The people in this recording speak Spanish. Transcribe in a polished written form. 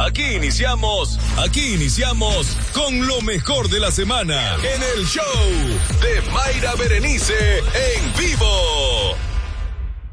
Aquí iniciamos con lo mejor de la semana en el show de Mayra Berenice en vivo.